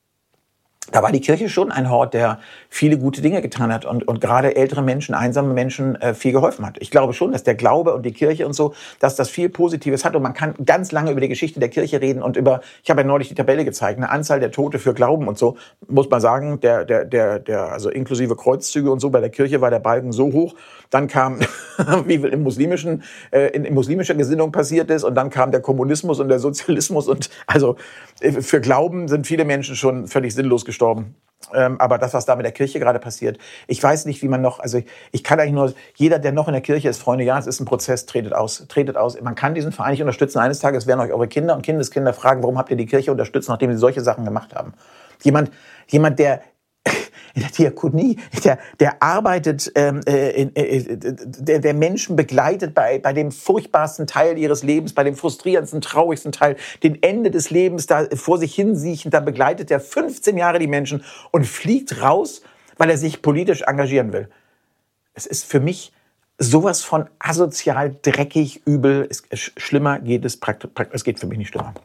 da war die Kirche schon ein Hort, der viele gute Dinge getan hat und, und gerade ältere Menschen, einsame Menschen äh, viel geholfen hat. Ich glaube schon, dass der Glaube und die Kirche und so, dass das viel Positives hat und man kann ganz lange über die Geschichte der Kirche reden und über, ich habe ja neulich die Tabelle gezeigt, eine Anzahl der Tote für Glauben und so, muss man sagen, der, der, der, der, also inklusive Kreuzzüge und so, bei der Kirche war der Balken so hoch, dann kam, wie im muslimischen, äh, in, in muslimischer Gesinnung passiert ist und dann kam der Kommunismus und der Sozialismus und also äh, für Glauben sind viele Menschen schon völlig sinnlos gestorben. Ähm, aber das, was da mit der Kirche gerade passiert, ich weiß nicht, wie man noch, also ich, ich kann eigentlich nur, jeder, der noch in der Kirche ist, Freunde, ja, es ist ein Prozess, tretet aus, tretet aus. Man kann diesen Verein nicht unterstützen. Eines Tages werden euch eure Kinder und Kindeskinder fragen, warum habt ihr die Kirche unterstützt, nachdem sie solche Sachen gemacht haben. Jemand, jemand, der in der Diakonie, der, der arbeitet, ähm, äh, äh, der, der Menschen begleitet bei, bei dem furchtbarsten Teil ihres Lebens, bei dem frustrierendsten, traurigsten Teil, den Ende des Lebens da vor sich hinsiechend, da begleitet er fünfzehn Jahre die Menschen und fliegt raus, weil er sich politisch engagieren will. Es ist für mich sowas von asozial, dreckig, übel. Es, schlimmer geht es praktisch, es geht für mich nicht schlimmer.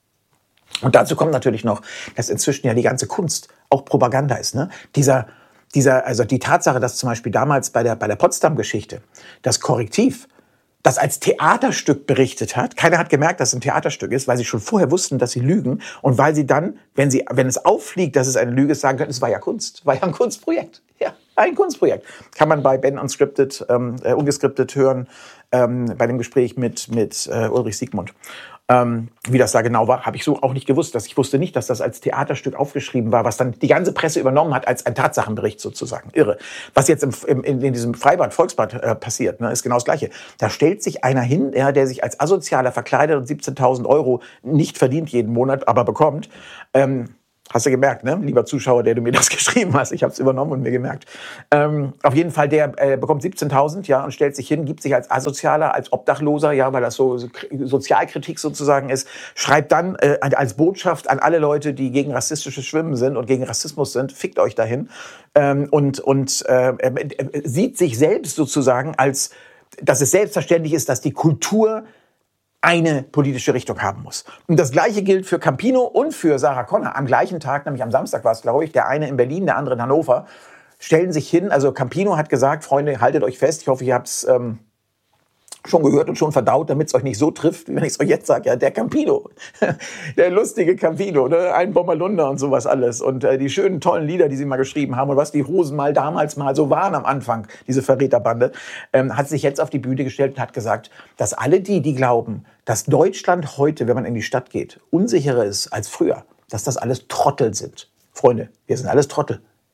Und dazu kommt natürlich noch, dass inzwischen ja die ganze Kunst auch Propaganda ist. Ne? Dieser, dieser, also die Tatsache, dass zum Beispiel damals bei der, bei der Potsdam-Geschichte das Korrektiv das als Theaterstück berichtet hat. Keiner hat gemerkt, dass es ein Theaterstück ist, weil sie schon vorher wussten, dass sie lügen. Und weil sie dann, wenn sie, wenn es auffliegt, dass es eine Lüge ist, sagen können, es war ja Kunst, war ja ein Kunstprojekt. Ja, ein Kunstprojekt. Kann man bei Ben Unscripted, ähm, äh, ungeskriptet hören, ähm, bei dem Gespräch mit, mit äh, Ulrich Siegmund. Ähm, wie das da genau war, habe ich so auch nicht gewusst. Dass ich wusste nicht, dass das als Theaterstück aufgeschrieben war, was dann die ganze Presse übernommen hat als ein Tatsachenbericht sozusagen. Irre. Was jetzt im, im, in diesem Freibad, Volksbad äh, passiert, ne, ist genau das Gleiche. Da stellt sich einer hin, ja, der sich als Asozialer verkleidet und siebzehntausend Euro nicht verdient jeden Monat, aber bekommt. Ähm, Hast du gemerkt, ne? Lieber Zuschauer, der du mir das geschrieben hast. Ich habe es übernommen und mir gemerkt. Ähm, auf jeden Fall, der äh, bekommt siebzehntausend, ja, und stellt sich hin, gibt sich als Asozialer, als Obdachloser, ja, weil das so, so Sozialkritik sozusagen ist, schreibt dann äh, als Botschaft an alle Leute, die gegen rassistisches Schwimmen sind und gegen Rassismus sind, fickt euch dahin. Ähm, und und äh, äh, sieht sich selbst sozusagen als, dass es selbstverständlich ist, dass die Kultur eine politische Richtung haben muss. Und das Gleiche gilt für Campino und für Sarah Connor. Am gleichen Tag, nämlich am Samstag war es, glaube ich, der eine in Berlin, der andere in Hannover, stellen sich hin. Also Campino hat gesagt, Freunde, haltet euch fest. Ich hoffe, ihr habt es ähm, schon gehört und schon verdaut, damit es euch nicht so trifft, wie wenn ich es euch jetzt sage. Ja, der Campino, der lustige Campino, ne? Ein Bommerlunder und sowas alles. Und äh, die schönen, tollen Lieder, die sie mal geschrieben haben und was die Hosen mal damals mal so waren am Anfang, diese Verräterbande, ähm, hat sich jetzt auf die Bühne gestellt und hat gesagt, dass alle die, die glauben, dass Deutschland heute, wenn man in die Stadt geht, unsicherer ist als früher, dass das alles Trottel sind. Freunde, wir sind alles Trottel.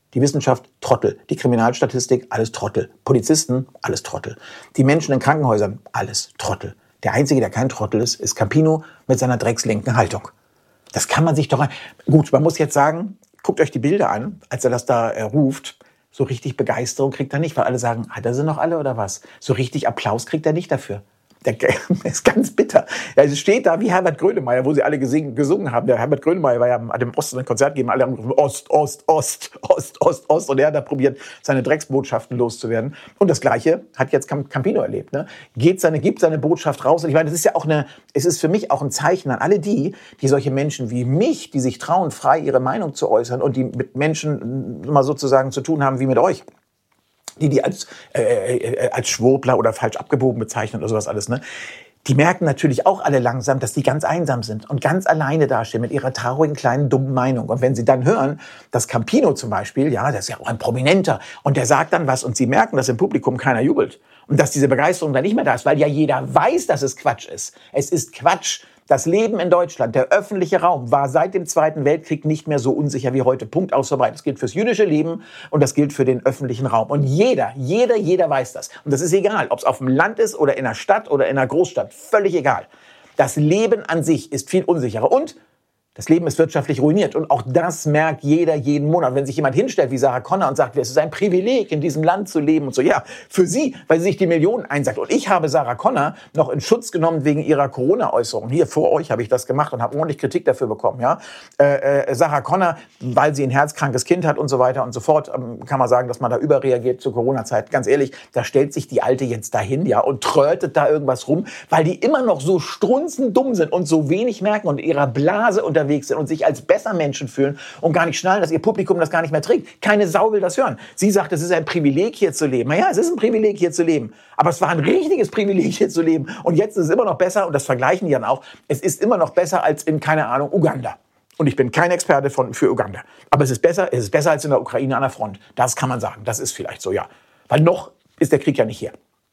Die Wissenschaft, Trottel. Die Kriminalstatistik, alles Trottel. Polizisten, alles Trottel. Die Menschen in Krankenhäusern, alles Trottel. Der Einzige, der kein Trottel ist, ist Campino mit seiner dreckslinken Haltung. Das kann man sich doch... Gut, man muss jetzt sagen, guckt euch die Bilder an, als er das da äh, ruft. So richtig Begeisterung kriegt er nicht, weil alle sagen, hat er sie noch alle oder was? So richtig Applaus kriegt er nicht dafür. Der ist ganz bitter. Ja, es steht da wie Herbert Grönemeyer, wo sie alle gesingen, gesungen haben. Der Herbert Grönemeyer war ja an dem Osten ein Konzert gegeben, alle haben gerufen, Ost, Ost, Ost, Ost, Ost, Ost. Und er hat da probiert, seine Drecksbotschaften loszuwerden. Und das Gleiche hat jetzt Campino erlebt. Ne? Geht seine, gibt seine Botschaft raus. Und ich meine, das ist ja auch eine, es ist für mich auch ein Zeichen an alle die, die solche Menschen wie mich, die sich trauen, frei ihre Meinung zu äußern und die mit Menschen mal sozusagen zu tun haben wie mit euch. Die, die als, äh, äh, als Schwurbler oder falsch abgebogen bezeichnen oder sowas alles, ne? Die merken natürlich auch alle langsam, dass die ganz einsam sind und ganz alleine dastehen mit ihrer traurigen, kleinen, dummen Meinung. Und wenn sie dann hören, dass Campino zum Beispiel, ja, das ist ja auch ein Prominenter, und der sagt dann was und sie merken, dass im Publikum keiner jubelt und dass diese Begeisterung dann nicht mehr da ist, weil ja jeder weiß, dass es Quatsch ist. Es ist Quatsch. Das Leben in Deutschland, der öffentliche Raum, war seit dem Zweiten Weltkrieg nicht mehr so unsicher wie heute. Punkt, aus, vorbei. Das gilt fürs jüdische Leben und das gilt für den öffentlichen Raum. Und jeder, jeder, jeder weiß das. Und das ist egal, ob es auf dem Land ist oder in einer Stadt oder in einer Großstadt. Völlig egal. Das Leben an sich ist viel unsicherer. Und das Leben ist wirtschaftlich ruiniert. Und auch das merkt jeder jeden Monat. Wenn sich jemand hinstellt wie Sarah Connor und sagt, es ist ein Privileg, in diesem Land zu leben und so. Ja, für sie, weil sie sich die Millionen einsackt. Und ich habe Sarah Connor noch in Schutz genommen wegen ihrer Corona-Äußerung. Hier vor euch habe ich das gemacht und habe ordentlich Kritik dafür bekommen. Ja, äh, äh, Sarah Connor, weil sie ein herzkrankes Kind hat und so weiter und so fort, ähm, kann man sagen, dass man da überreagiert zur Corona-Zeit. Ganz ehrlich, da stellt sich die Alte jetzt dahin, ja, und trötet da irgendwas rum, weil die immer noch so strunzendumm sind und so wenig merken und in ihrer Blase unterwegs sind und sich als besser Menschen fühlen und gar nicht schnallen, dass ihr Publikum das gar nicht mehr trägt. Keine Sau will das hören. Sie sagt, es ist ein Privileg, hier zu leben. Naja, es ist ein Privileg, hier zu leben. Aber es war ein richtiges Privileg, hier zu leben. Und jetzt ist es immer noch besser, und das vergleichen die dann auch, es ist immer noch besser als in, keine Ahnung, Uganda. Und ich bin kein Experte von, für Uganda. Aber es ist besser, es ist besser als in der Ukraine an der Front. Das kann man sagen. Das ist vielleicht so, ja. Weil noch ist der Krieg ja nicht hier.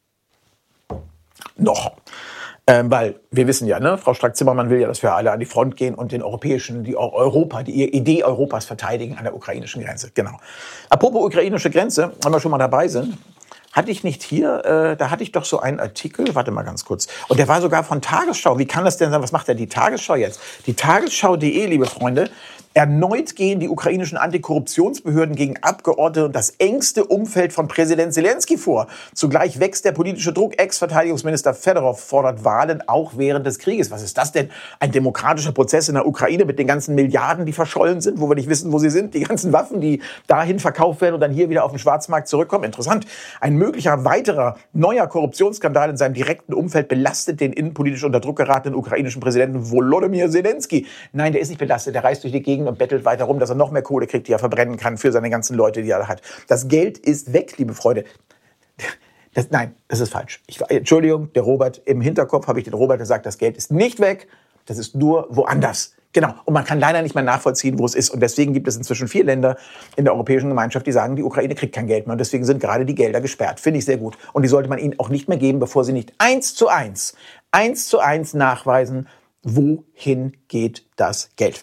Noch. Ähm, weil wir wissen ja, ne, Frau Strack-Zimmermann will ja, dass wir alle an die Front gehen und den europäischen, die Europa, die Idee Europas verteidigen an der ukrainischen Grenze. Genau. Apropos ukrainische Grenze, wenn wir schon mal dabei sind, hatte ich nicht hier, äh, da hatte ich doch so einen Artikel, warte mal ganz kurz, und der war sogar von Tagesschau. Wie kann das denn sein? Was macht denn die Tagesschau jetzt? Die Tagesschau punkt de, liebe Freunde. Erneut gehen die ukrainischen Antikorruptionsbehörden gegen Abgeordnete und das engste Umfeld von Präsident Zelensky vor. Zugleich wächst der politische Druck. Ex-Verteidigungsminister Fedorov fordert Wahlen auch während des Krieges. Was ist das denn? Ein demokratischer Prozess in der Ukraine mit den ganzen Milliarden, die verschollen sind, wo wir nicht wissen, wo sie sind. Die ganzen Waffen, die dahin verkauft werden und dann hier wieder auf den Schwarzmarkt zurückkommen. Interessant. Ein möglicher weiterer neuer Korruptionsskandal in seinem direkten Umfeld belastet den innenpolitisch unter Druck geratenen ukrainischen Präsidenten Volodymyr Zelensky. Nein, der ist nicht belastet. Der reist durch die Gegend und bettelt weiter rum, dass er noch mehr Kohle kriegt, die er verbrennen kann für seine ganzen Leute, die er hat. Das Geld ist weg, liebe Freunde. Das, nein, das ist falsch. Ich, Entschuldigung, der Robert, im Hinterkopf habe ich den Robert gesagt, das Geld ist nicht weg, das ist nur woanders. Genau. Und man kann leider nicht mehr nachvollziehen, wo es ist. Und deswegen gibt es inzwischen vier Länder in der Europäischen Gemeinschaft, die sagen, die Ukraine kriegt kein Geld mehr. Und deswegen sind gerade die Gelder gesperrt. Finde ich sehr gut. Und die sollte man ihnen auch nicht mehr geben, bevor sie nicht eins zu eins, eins zu eins nachweisen, wohin geht das Geld.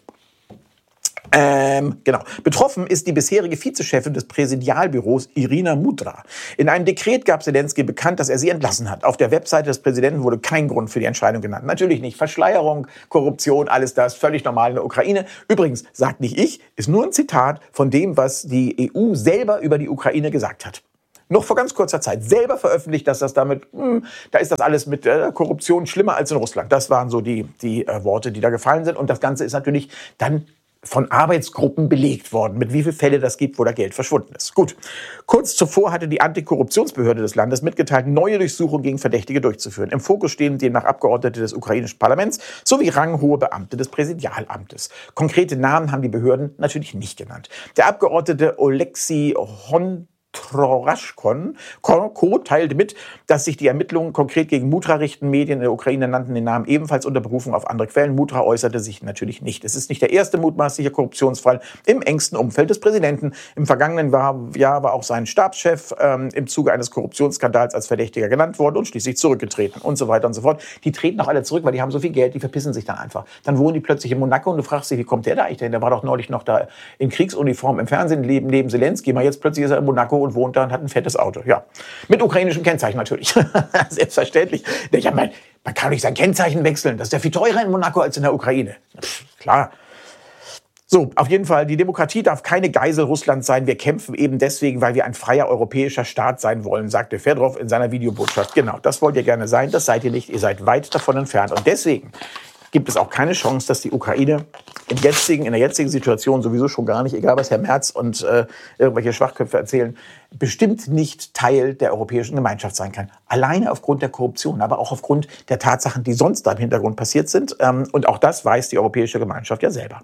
Ähm, genau. Betroffen ist die bisherige Vizechefin des Präsidialbüros, Irina Mudra. In einem Dekret gab Zelensky bekannt, dass er sie entlassen hat. Auf der Webseite des Präsidenten wurde kein Grund für die Entscheidung genannt. Natürlich nicht. Verschleierung, Korruption, alles das, völlig normal in der Ukraine. Übrigens, sagt nicht ich, ist nur ein Zitat von dem, was die E U selber über die Ukraine gesagt hat. Noch vor ganz kurzer Zeit selber veröffentlicht, dass das damit, hm, da ist das alles mit äh, Korruption schlimmer als in Russland. Das waren so die, die äh, Worte, die da gefallen sind. Und das Ganze ist natürlich dann von Arbeitsgruppen belegt worden, mit wie viel Fälle das gibt, wo da Geld verschwunden ist. Gut. Kurz zuvor hatte die Antikorruptionsbehörde des Landes mitgeteilt, neue Durchsuchungen gegen Verdächtige durchzuführen. Im Fokus stehen demnach Abgeordnete des ukrainischen Parlaments sowie ranghohe Beamte des Präsidialamtes. Konkrete Namen haben die Behörden natürlich nicht genannt. Der Abgeordnete Oleksiy Hon Troschkon Co. teilte mit, dass sich die Ermittlungen konkret gegen Mutra richten. Medien in der Ukraine nannten den Namen ebenfalls unter Berufung auf andere Quellen. Mutra äußerte sich natürlich nicht. Es ist nicht der erste mutmaßliche Korruptionsfall im engsten Umfeld des Präsidenten. Im vergangenen Jahr war auch sein Stabschef ähm, im Zuge eines Korruptionsskandals als Verdächtiger genannt worden und schließlich zurückgetreten und so weiter und so fort. Die treten auch alle zurück, weil die haben so viel Geld, die verpissen sich dann einfach. Dann wohnen die plötzlich in Monaco und du fragst dich, wie kommt der da eigentlich dahin? Der war doch neulich noch da in Kriegsuniform im Fernsehen neben, neben Zelensky. Mal jetzt plötzlich ist er in Monaco und wohnt da und hat ein fettes Auto. Ja, mit ukrainischem Kennzeichen natürlich. Selbstverständlich. Ja, man, man kann nicht sein Kennzeichen wechseln. Das ist ja viel teurer in Monaco als in der Ukraine. Pff, klar. So, auf jeden Fall, die Demokratie darf keine Geisel Russlands sein. Wir kämpfen eben deswegen, weil wir ein freier europäischer Staat sein wollen, sagte Fedorov in seiner Videobotschaft. Genau, das wollt ihr gerne sein, das seid ihr nicht. Ihr seid weit davon entfernt. Und deswegen gibt es auch keine Chance, dass die Ukraine im jetzigen, in der jetzigen Situation sowieso schon gar nicht, egal was Herr Merz und äh, irgendwelche Schwachköpfe erzählen, bestimmt nicht Teil der europäischen Gemeinschaft sein kann. Alleine aufgrund der Korruption, aber auch aufgrund der Tatsachen, die sonst da im Hintergrund passiert sind. Ähm, und auch das weiß die europäische Gemeinschaft ja selber.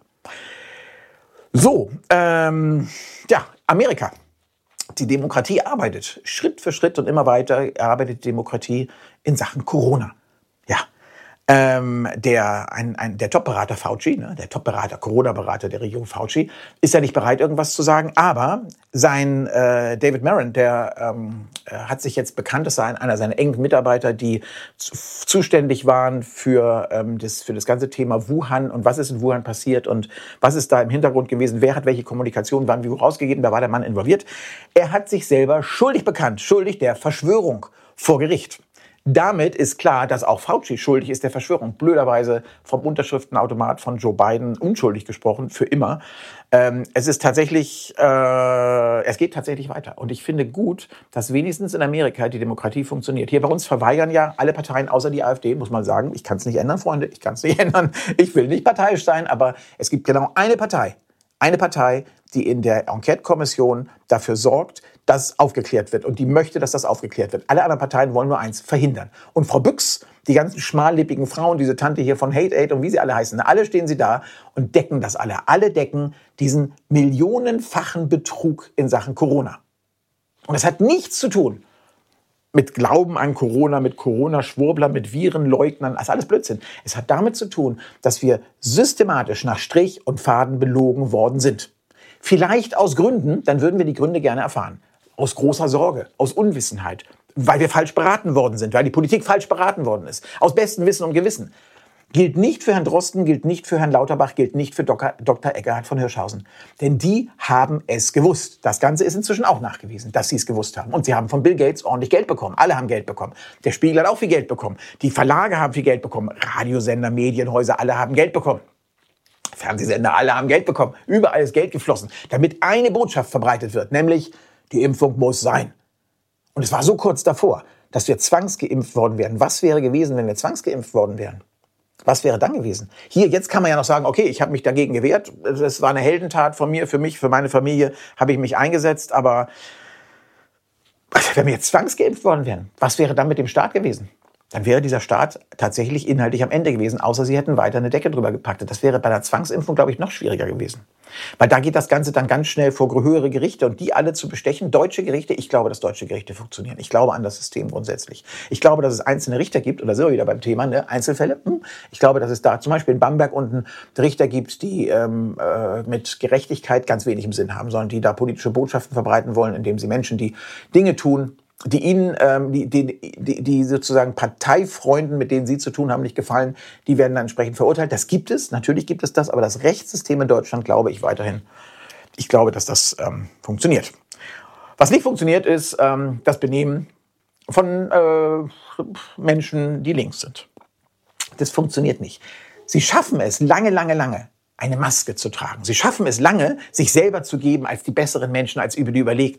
So, ähm, ja, Amerika. Die Demokratie arbeitet Schritt für Schritt und immer weiter arbeitet die Demokratie in Sachen Corona. Ja. Ähm, der, ein, ein, der Top-Berater Fauci, ne, der Top-Berater, Corona-Berater der Regierung Fauci, ist ja nicht bereit, irgendwas zu sagen. Aber sein äh, David Maron, der ähm, hat sich jetzt bekannt, das sei einer seiner engen Mitarbeiter, die zu, zuständig waren für, ähm, das, für das ganze Thema Wuhan und was ist in Wuhan passiert und was ist da im Hintergrund gewesen, wer hat welche Kommunikation, wann wie rausgegeben, da war der Mann involviert. Er hat sich selber schuldig bekannt, schuldig der Verschwörung vor Gericht. Damit ist klar, dass auch Fauci schuldig ist der Verschwörung. Blöderweise vom Unterschriftenautomat von Joe Biden unschuldig gesprochen, für immer. Ähm, es ist tatsächlich, äh, es geht tatsächlich weiter. Und ich finde gut, dass wenigstens in Amerika die Demokratie funktioniert. Hier bei uns verweigern ja alle Parteien, außer die AfD, muss man sagen. Ich kann es nicht ändern, Freunde, ich kann es nicht ändern. Ich will nicht parteiisch sein, aber es gibt genau eine Partei, eine Partei, die in der Enquete-Kommission dafür sorgt, dass aufgeklärt wird. Und die möchte, dass das aufgeklärt wird. Alle anderen Parteien wollen nur eins, verhindern. Und Frau Büchs, die ganzen schmallippigen Frauen, diese Tante hier von Hate Aid und wie sie alle heißen, alle stehen sie da und decken das alle. Alle decken diesen millionenfachen Betrug in Sachen Corona. Und das hat nichts zu tun mit Glauben an Corona, mit Corona-Schwurblern, mit Virenleugnern. Das ist alles Blödsinn. Es hat damit zu tun, dass wir systematisch nach Strich und Faden belogen worden sind. Vielleicht aus Gründen, dann würden wir die Gründe gerne erfahren. Aus großer Sorge, aus Unwissenheit, weil wir falsch beraten worden sind, weil die Politik falsch beraten worden ist. Aus bestem Wissen und Gewissen. Gilt nicht für Herrn Drosten, gilt nicht für Herrn Lauterbach, gilt nicht für Doktor Eckardt von Hirschhausen. Denn die haben es gewusst. Das Ganze ist inzwischen auch nachgewiesen, dass sie es gewusst haben. Und sie haben von Bill Gates ordentlich Geld bekommen. Alle haben Geld bekommen. Der Spiegel hat auch viel Geld bekommen. Die Verlage haben viel Geld bekommen. Radiosender, Medienhäuser, alle haben Geld bekommen. Fernsehsender, alle haben Geld bekommen. Überall ist Geld geflossen, damit eine Botschaft verbreitet wird, nämlich die Impfung muss sein. Und es war so kurz davor, dass wir zwangsgeimpft worden wären. Was wäre gewesen, wenn wir zwangsgeimpft worden wären? Was wäre dann gewesen? Hier, jetzt kann man ja noch sagen, okay, ich habe mich dagegen gewehrt. Das war eine Heldentat von mir, für mich, für meine Familie habe ich mich eingesetzt. Aber wenn wir jetzt zwangsgeimpft worden wären, was wäre dann mit dem Staat gewesen? Dann wäre dieser Staat tatsächlich inhaltlich am Ende gewesen, außer sie hätten weiter eine Decke drüber gepackt. Das wäre bei der Zwangsimpfung, glaube ich, noch schwieriger gewesen. Weil da geht das Ganze dann ganz schnell vor höhere Gerichte und die alle zu bestechen. Deutsche Gerichte, ich glaube, dass deutsche Gerichte funktionieren. Ich glaube an das System grundsätzlich. Ich glaube, dass es einzelne Richter gibt, und da sind wir wieder beim Thema, ne? Einzelfälle. Hm. Ich glaube, dass es da zum Beispiel in Bamberg unten Richter gibt, die ähm, äh, mit Gerechtigkeit ganz wenig im Sinn haben, sondern die da politische Botschaften verbreiten wollen, indem sie Menschen, die Dinge tun, die ihnen, ähm, die, die, die, die sozusagen Parteifreunden, mit denen sie zu tun haben, nicht gefallen, die werden dann entsprechend verurteilt. Das gibt es, natürlich gibt es das, aber das Rechtssystem in Deutschland glaube ich weiterhin. Ich glaube, dass das ähm, funktioniert. Was nicht funktioniert, ist ähm, das Benehmen von äh, Menschen, die links sind. Das funktioniert nicht. Sie schaffen es lange, lange, lange, eine Maske zu tragen. Sie schaffen es lange, sich selber zu geben als die besseren Menschen, als über die Überlegten.